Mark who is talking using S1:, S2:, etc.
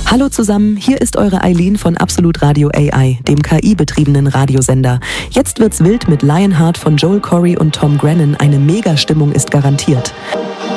S1: Hallo zusammen, hier ist eure Eileen von Absolut Radio AI, dem KI-betriebenen Radiosender. Jetzt wird's wild mit Lionheart von Joel Corry und Tom Grennan. Eine Mega-Stimmung ist garantiert.